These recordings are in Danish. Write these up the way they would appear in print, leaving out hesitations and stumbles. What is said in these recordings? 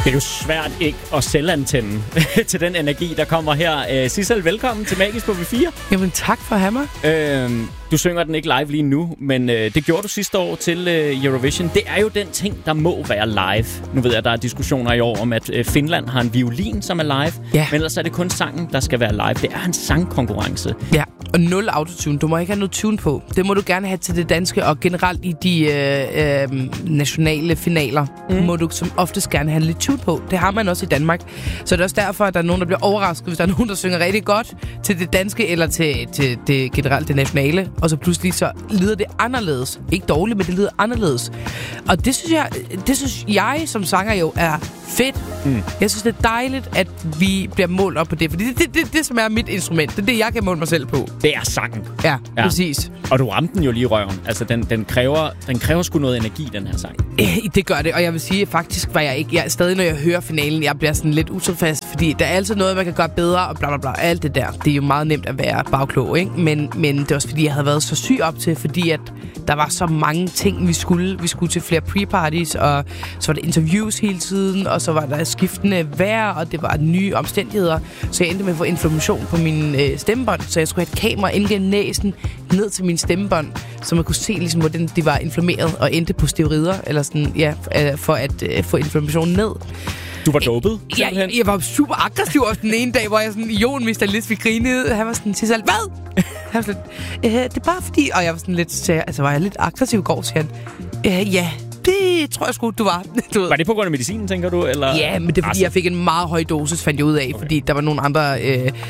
Det er jo svært ikke at selvantænde til den energi, der kommer her. Sissel, velkommen til Magisk på V4. Jamen tak for at have mig. Du synger den ikke live lige nu, men det gjorde du sidste år til Eurovision. Det er jo den ting, der må være live. Nu ved jeg, der er diskussioner i år om, at Finland har en violin, som er live. Ja. Men ellers er det kun sangen, der skal være live. Det er en sangkonkurrence. Ja, og 0 autotune. Du må ikke have noget tune på. Det må du gerne have til det danske, og generelt i de nationale finaler må du som oftest gerne have lidt tune på. Det har man også i Danmark. Så det er også derfor, at der er nogen, der bliver overrasket, hvis der er nogen, der synger rigtig godt til det danske, eller til det generelt det nationale. Og så pludselig så lyder det anderledes. Ikke dårligt, men det lyder anderledes. Og det synes jeg som sanger jo er fedt. Jeg synes, det er dejligt, at vi bliver målt op på det. Fordi det som er mit instrument. Det er det, jeg kan måle mig selv på. Det er sangen. Ja, præcis. Og du ramte den jo lige i røven. Altså, den kræver sgu noget energi, den her sang. Det gør det, og jeg vil sige, faktisk var jeg ikke... stadig, når jeg hører finalen, jeg bliver sådan lidt utilfreds, fordi der er altid noget, man kan gøre bedre, og bla bla bla, alt det der. Det er jo meget nemt at være bagklog, ikke? Men det er også, fordi jeg havde været så syg op til, fordi at der var så mange ting, vi skulle til flere pre-parties, og så var der interviews hele tiden, og så var der skiftende vejr, og det var nye omstændigheder. Så jeg endte med at få inflammation på min stemmebånd, så jeg skulle have et kamera ind gennem næsen ned til min stemmebånd, så man kunne se, ligesom, hvordan de var inflammeret, og endte på steroider, eller sådan, ja, for at få inflammationen ned. Du var dopet? Jeg var super aggressiv også den ene dag, hvor jeg sådan, Jon Mr. Lis, vi grinede. Han var sådan, Sissel, hvad? Han var sådan, det er bare fordi... Og jeg var sådan lidt, altså var jeg lidt aggressiv i går, siger han. Ja, det tror jeg sgu, du var. Var det på grund af medicinen, tænker du? Eller? Ja, men det er fordi, jeg fik en meget høj dosis, fandt jeg ud af. Okay. Fordi der var nogle andre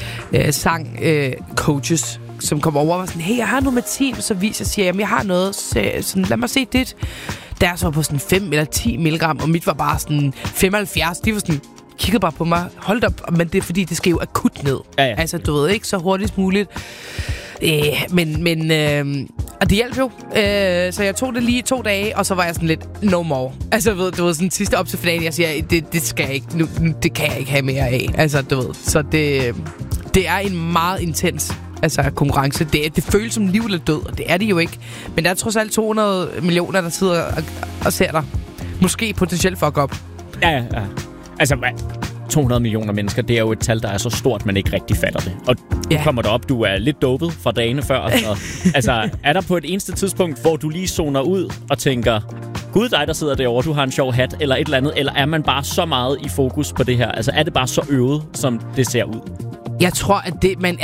sang-coaches, som kom over og var sådan, hey, jeg har noget medicin. Så viser jeg, siger, jamen, jeg har noget. Sådan, lad mig se dit. Der så på sådan 5 eller 10 milligram, og mit var bare sådan 75. De var sådan, kiggede bare på mig, hold op, men det er fordi, det skal jo akut ned. Ja. Altså, du ved ikke, så hurtigst muligt. Og det hjalp jo. Så jeg tog det lige 2 dage, og så var jeg sådan lidt, no more. Altså, du ved sådan sidste op til finalen, jeg siger, det skal jeg ikke, nu, det kan jeg ikke have mere af. Altså, du ved, så det er en meget intens konkurrence. Det føles som liv eller død, og det er det jo ikke. Men der er trods alt 200 millioner, der sidder og ser dig. Måske potentielt fuck op. Ja. Altså, 200 millioner mennesker, det er jo et tal, der er så stort, man ikke rigtig fatter det. Og du kommer derop, du er lidt dopet fra dagene før. Og, altså, er der på et eneste tidspunkt, hvor du lige zoner ud og tænker, gud dig, der sidder derovre, du har en sjov hat, eller et eller andet, eller er man bare så meget i fokus på det her? Altså, er det bare så øvet, som det ser ud? Jeg tror, at man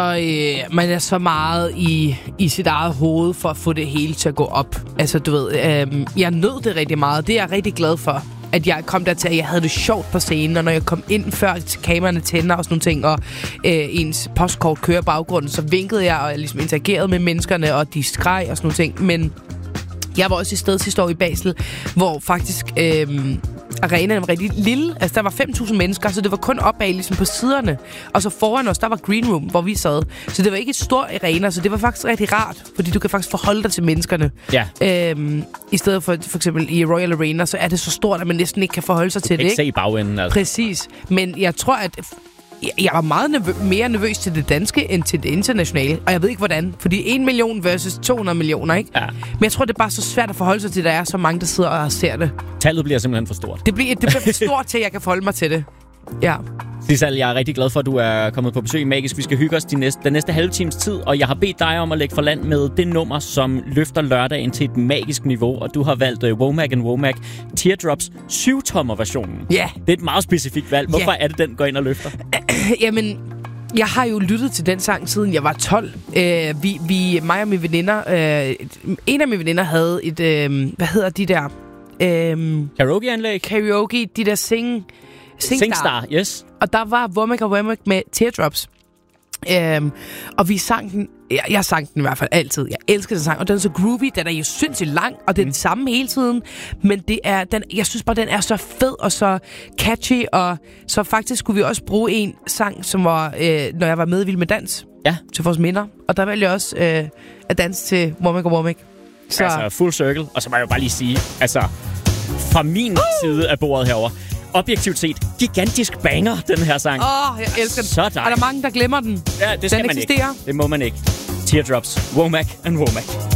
er så meget i sit eget hoved for at få det hele til at gå op. Altså, du ved, jeg nød det rigtig meget. Det er jeg rigtig glad for, at jeg kom dertil, at jeg havde det sjovt på scenen, og når jeg kom ind før kameraerne tænder og sådan nogle ting, og ens postkort kører baggrunden, så vinkede jeg og ligesom interagerede med menneskerne, og de skreg og sådan nogle ting. Men jeg var også i stedet sidste år i Basel, hvor faktisk arenaen var rigtig lille. Altså, der var 5.000 mennesker, så det var kun opad ligesom på siderne. Og så foran os, der var green room, hvor vi sad. Så det var ikke et stort arena, så det var faktisk rigtig rart, fordi du kan faktisk forholde dig til menneskerne. Ja. I stedet for eksempel i Royal Arena, så er det så stort, at man næsten ikke kan forholde sig til det, ikke? Se i bagenden, altså. Præcis. Men jeg tror, at jeg var meget mere nervøs til det danske, end til det internationale. Og jeg ved ikke, hvordan. Fordi 1 million versus 200 millioner, ikke? Ja. Men jeg tror, det er bare så svært at forholde sig til, at der er så mange, der sidder og ser det. Tallet bliver simpelthen for stort. Det bliver for stort til, at jeg kan forholde mig til det. Ja. Sissel, jeg er rigtig glad for, at du er kommet på besøg i Magisk. Vi skal hygge os den næste halve times tid, og jeg har bedt dig om at lægge for land med det nummer, som løfter lørdagen til et magisk niveau, og du har valgt Womack & Womack Teardrops 7-tommer-versionen. Ja. Yeah. Det er et meget specifikt valg. Hvorfor er det, den går ind og løfter? Jamen, jeg har jo lyttet til den sang, siden jeg var 12. Mig og mine veninder, en af mine veninder havde et, hvad hedder de der? Karaoke-anlæg? Karaoke, de der SingStar, yes. Og der var Womack & Womack med Teardrops. Og vi sang den. Jeg sang den i hvert fald altid. Jeg elsker den sang, og den er så groovy. Den er jo sindssygt lang, og det er den samme hele tiden. Men jeg synes bare, den er så fed og så catchy. Og så faktisk skulle vi også bruge en sang, som var, når jeg var med i Vild med Dans. Ja. Til vores minder. Og der valgte jeg også at danse til Womack & Womack. Så altså, full circle. Og så må jeg jo bare lige sige, altså, fra min side af bordet herover, objektivt set, gigantisk banger, den her sang. Jeg elsker den. Så dejligt. Er der mange, der glemmer den? Ja, det skal den man eksisterer. ikke. Det må man ikke. Teardrops, Womack & Womack.